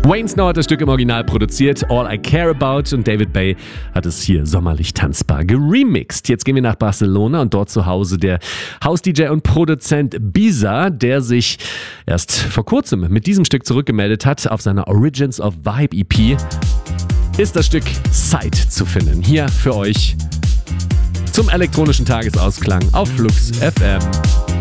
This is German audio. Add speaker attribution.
Speaker 1: Wayne Snow hat das Stück im Original produziert, All I Care About, und David Bay hat es hier sommerlich tanzbar geremixed. Jetzt gehen wir nach Barcelona und dort zu Hause der House-DJ und Produzent Bisa, der sich erst vor kurzem mit diesem Stück zurückgemeldet hat. Auf seiner Origins of Vibe EP ist das Stück Sight zu finden. Hier für euch zum elektronischen Tagesausklang auf Flux FM.